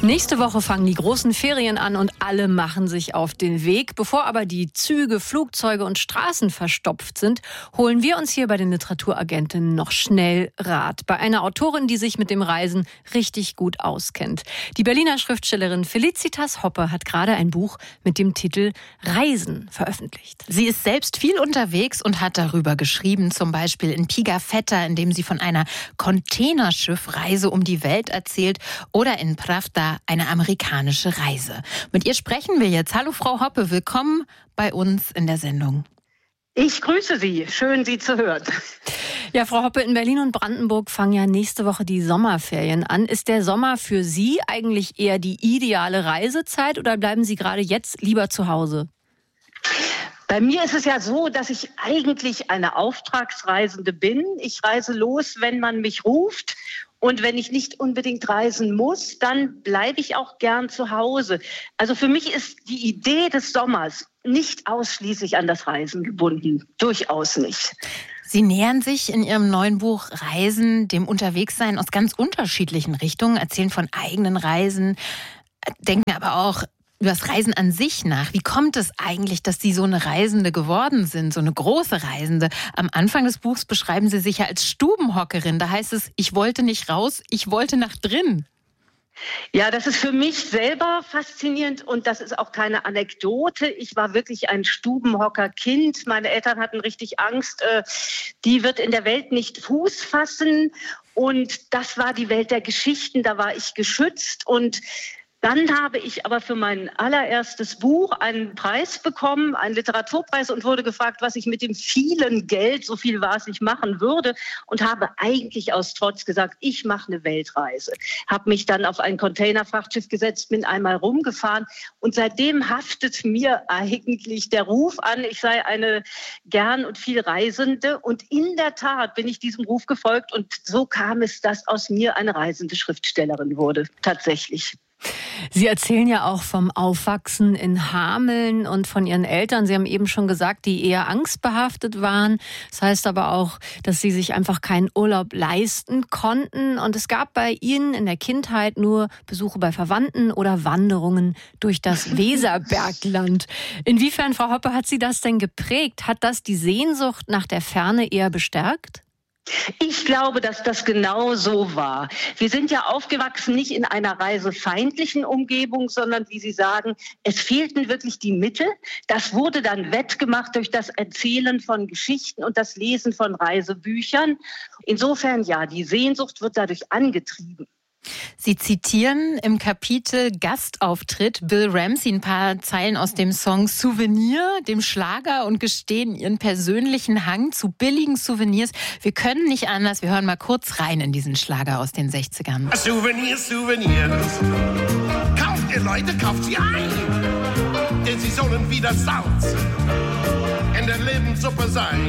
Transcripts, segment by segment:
Nächste Woche fangen die großen Ferien an und alle machen sich auf den Weg. Bevor aber die Züge, Flugzeuge und Straßen verstopft sind, holen wir uns hier bei den Literaturagentinnen noch schnell Rat. Bei einer Autorin, die sich mit dem Reisen richtig gut auskennt. Die Berliner Schriftstellerin Felicitas Hoppe hat gerade ein Buch mit dem Titel Reisen veröffentlicht. Sie ist selbst viel unterwegs und hat darüber geschrieben, zum Beispiel in Pigafetta, in dem sie von einer Containerschiffreise um die Welt erzählt, oder in Pravda, eine amerikanische Reise. Mit ihr sprechen wir jetzt. Hallo Frau Hoppe, willkommen bei uns in der Sendung. Ich grüße Sie, schön Sie zu hören. Ja, Frau Hoppe, in Berlin und Brandenburg fangen ja nächste Woche die Sommerferien an. Ist der Sommer für Sie eigentlich eher die ideale Reisezeit oder bleiben Sie gerade jetzt lieber zu Hause? Bei mir ist es ja so, dass ich eigentlich eine Auftragsreisende bin. Ich reise los, wenn man mich ruft. Und wenn ich nicht unbedingt reisen muss, dann bleibe ich auch gern zu Hause. Also für mich ist die Idee des Sommers nicht ausschließlich an das Reisen gebunden. Durchaus nicht. Sie nähern sich in Ihrem neuen Buch Reisen dem Unterwegssein aus ganz unterschiedlichen Richtungen, erzählen von eigenen Reisen, denken aber auch über das Reisen an sich nach. Wie kommt es eigentlich, dass Sie so eine Reisende geworden sind, so eine große Reisende? Am Anfang des Buchs beschreiben Sie sich ja als Stubenhockerin. Da heißt es, ich wollte nicht raus, ich wollte nach drin. Ja, das ist für mich selber faszinierend und das ist auch keine Anekdote. Ich war wirklich ein Stubenhocker-Kind. Meine Eltern hatten richtig Angst, die wird in der Welt nicht Fuß fassen. Und das war die Welt der Geschichten, da war ich geschützt. Und dann habe ich aber für mein allererstes Buch einen Preis bekommen, einen Literaturpreis, und wurde gefragt, was ich mit dem vielen Geld, so viel war es, ich machen würde, und habe eigentlich aus Trotz gesagt, ich mache eine Weltreise. Habe mich dann auf ein Containerfrachtschiff gesetzt, bin einmal rumgefahren und seitdem haftet mir eigentlich der Ruf an, ich sei eine gern und viel Reisende, und in der Tat bin ich diesem Ruf gefolgt und so kam es, dass aus mir eine reisende Schriftstellerin wurde, tatsächlich. Sie erzählen ja auch vom Aufwachsen in Hameln und von Ihren Eltern. Sie haben eben schon gesagt, die eher angstbehaftet waren. Das heißt aber auch, dass Sie sich einfach keinen Urlaub leisten konnten. Und es gab bei Ihnen in der Kindheit nur Besuche bei Verwandten oder Wanderungen durch das Weserbergland. Inwiefern, Frau Hoppe, hat Sie das denn geprägt? Hat das die Sehnsucht nach der Ferne eher bestärkt? Ich glaube, dass das genau so war. Wir sind ja aufgewachsen nicht in einer reisefeindlichen Umgebung, sondern, wie Sie sagen, es fehlten wirklich die Mittel. Das wurde dann wettgemacht durch das Erzählen von Geschichten und das Lesen von Reisebüchern. Insofern ja, die Sehnsucht wird dadurch angetrieben. Sie zitieren im Kapitel Gastauftritt Bill Ramsey ein paar Zeilen aus dem Song Souvenir, dem Schlager, und gestehen Ihren persönlichen Hang zu billigen Souvenirs. Wir können nicht anders, wir hören mal kurz rein in diesen Schlager aus den 60ern. Souvenirs, Souvenirs, kauft ihr Leute, kauft sie ein, denn sie sollen wie das Salz in der Lebenssuppe sein.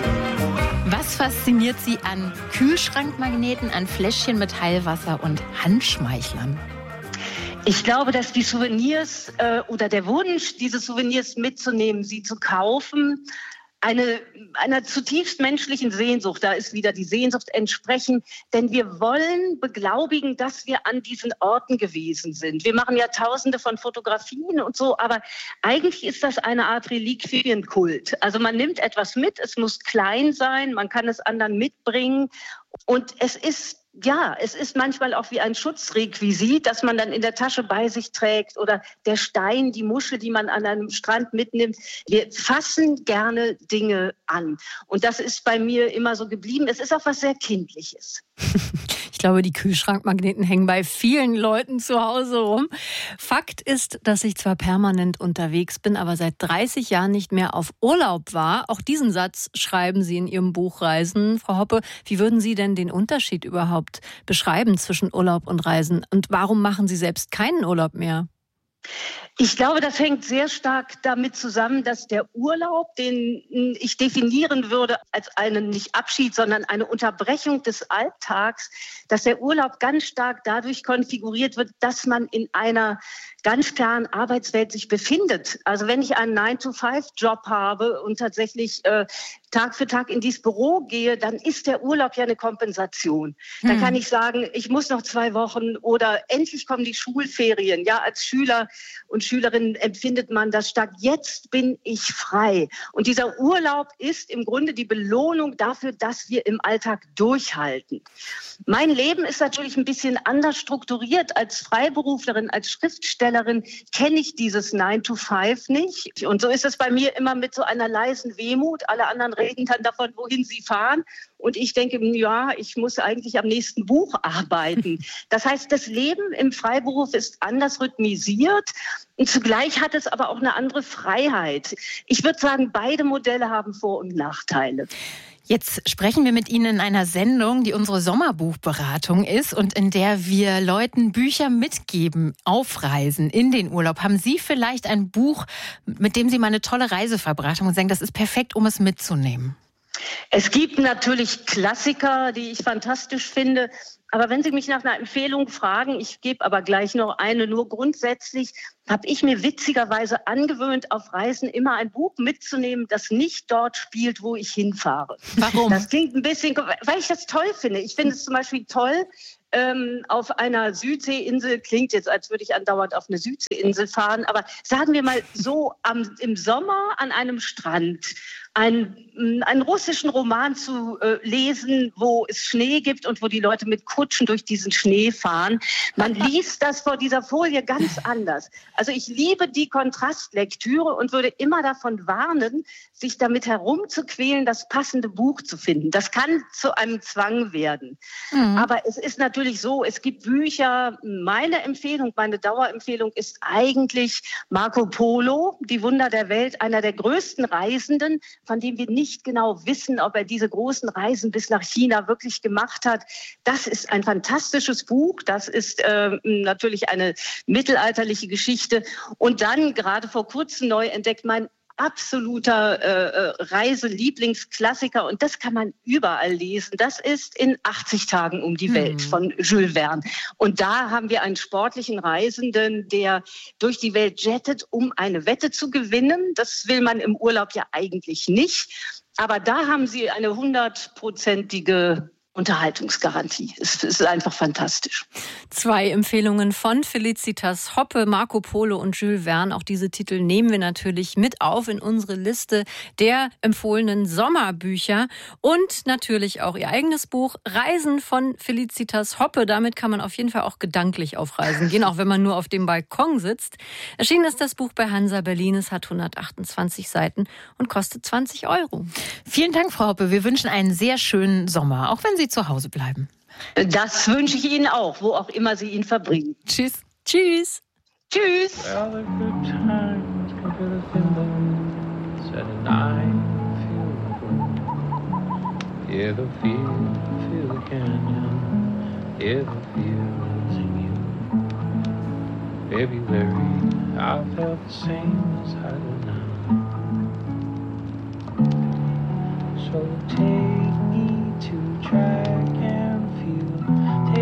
Was fasziniert Sie an Kühlschrankmagneten, an Fläschchen mit Heilwasser und Handschmeichlern? Ich glaube, dass die Souvenirs oder der Wunsch, diese Souvenirs mitzunehmen, sie zu kaufen, einer zutiefst menschlichen Sehnsucht, da ist wieder die Sehnsucht, entsprechen. Denn wir wollen beglaubigen, dass wir an diesen Orten gewesen sind. Wir machen ja Tausende von Fotografien und so, aber eigentlich ist das eine Art Reliquienkult. Also man nimmt etwas mit, es muss klein sein, man kann es anderen mitbringen und es ist manchmal auch wie ein Schutzrequisit, das man dann in der Tasche bei sich trägt, oder der Stein, die Muschel, die man an einem Strand mitnimmt. Wir fassen gerne Dinge an. Und das ist bei mir immer so geblieben. Es ist auch was sehr Kindliches. Ich glaube, die Kühlschrankmagneten hängen bei vielen Leuten zu Hause rum. Fakt ist, dass ich zwar permanent unterwegs bin, aber seit 30 Jahren nicht mehr auf Urlaub war. Auch diesen Satz schreiben Sie in Ihrem Buch Reisen. Frau Hoppe, wie würden Sie denn den Unterschied überhaupt beschreiben zwischen Urlaub und Reisen? Und warum machen Sie selbst keinen Urlaub mehr? Ich glaube, das hängt sehr stark damit zusammen, dass der Urlaub, den ich definieren würde als einen nicht Abschied, sondern eine Unterbrechung des Alltags, dass der Urlaub ganz stark dadurch konfiguriert wird, dass man in einer ganz klaren Arbeitswelt sich befindet. Also wenn ich einen 9-to-5-Job habe und tatsächlich Tag für Tag in dieses Büro gehe, dann ist der Urlaub ja eine Kompensation. Dann kann ich sagen, ich muss noch 2 Wochen oder endlich kommen die Schulferien. Ja, als Schüler und Schülerin empfindet man das stark. Jetzt bin ich frei. Und dieser Urlaub ist im Grunde die Belohnung dafür, dass wir im Alltag durchhalten. Mein Leben ist natürlich ein bisschen anders strukturiert. Als Freiberuflerin, als Schriftstellerin kenne ich dieses 9-to-5 nicht. Und so ist es bei mir immer mit so einer leisen Wehmut. Alle anderen reden dann davon, wohin sie fahren. Und ich denke, ja, ich muss eigentlich am nächsten Buch arbeiten. Das heißt, das Leben im Freiberuf ist anders rhythmisiert. Und zugleich hat es aber auch eine andere Freiheit. Ich würde sagen, beide Modelle haben Vor- und Nachteile. Jetzt sprechen wir mit Ihnen in einer Sendung, die unsere Sommerbuchberatung ist und in der wir Leuten Bücher mitgeben auf Reisen in den Urlaub. Haben Sie vielleicht ein Buch, mit dem Sie mal eine tolle Reise verbracht haben und sagen, das ist perfekt, um es mitzunehmen? Es gibt natürlich Klassiker, die ich fantastisch finde. Aber wenn Sie mich nach einer Empfehlung fragen, ich gebe aber gleich noch eine, nur grundsätzlich habe ich mir witzigerweise angewöhnt, auf Reisen immer ein Buch mitzunehmen, das nicht dort spielt, wo ich hinfahre. Warum? Das klingt ein bisschen, weil ich das toll finde. Ich finde es zum Beispiel toll, auf einer Südseeinsel, klingt jetzt, als würde ich andauernd auf eine Südseeinsel fahren, aber sagen wir mal so, im Sommer an einem Strand einen russischen Roman zu lesen, wo es Schnee gibt und wo die Leute mit Kutschen durch diesen Schnee fahren. Man liest das vor dieser Folie ganz anders. Also ich liebe die Kontrastlektüre und würde immer davon warnen, sich damit herumzuquälen, das passende Buch zu finden. Das kann zu einem Zwang werden. Aber es ist natürlich so, es gibt Bücher, meine Empfehlung, meine Dauerempfehlung ist eigentlich Marco Polo, Die Wunder der Welt, einer der größten Reisenden, von dem wir nicht genau wissen, ob er diese großen Reisen bis nach China wirklich gemacht hat. Das ist ein fantastisches Buch. Das ist natürlich eine mittelalterliche Geschichte. Und dann gerade vor kurzem neu entdeckt mein absoluter Reiselieblingsklassiker und das kann man überall lesen. Das ist in 80 Tagen um die Welt von Jules Verne. Und da haben wir einen sportlichen Reisenden, der durch die Welt jettet, um eine Wette zu gewinnen. Das will man im Urlaub ja eigentlich nicht. Aber da haben sie eine 100-prozentige Unterhaltungsgarantie. Es ist einfach fantastisch. 2 Empfehlungen von Felicitas Hoppe, Marco Polo und Jules Verne. Auch diese Titel nehmen wir natürlich mit auf in unsere Liste der empfohlenen Sommerbücher. Und natürlich auch ihr eigenes Buch Reisen von Felicitas Hoppe. Damit kann man auf jeden Fall auch gedanklich auf Reisen gehen, auch wenn man nur auf dem Balkon sitzt. Erschienen ist das Buch bei Hansa Berlin. Es hat 128 Seiten und kostet 20 €. Vielen Dank, Frau Hoppe. Wir wünschen einen sehr schönen Sommer, auch wenn Sie zu Hause bleiben. Das wünsche ich Ihnen auch, wo auch immer Sie ihn verbringen. Tschüss. Tschüss. Tschüss. Well, the good times come to the feelings and I feel good. Hear the feel the canyon, hear the feels in you. February, I felt the same as I do now. So take